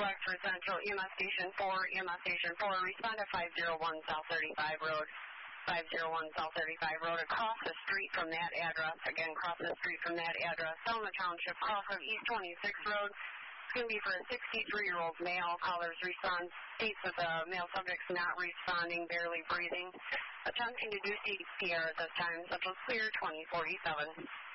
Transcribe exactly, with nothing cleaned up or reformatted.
flag for Central E M S Station four, E M S Station four, respond to five oh one South thirty-five Road. five oh one South thirty-five Road, across the street from that address, again, cross the street from that address, Selma Township, off of East twenty-sixth Road. It's going to be for a sixty-three-year-old male. Caller's response states that the male subject's not responding, barely breathing. Attempting to do C P R at this time, Central's clear, twenty forty-seven.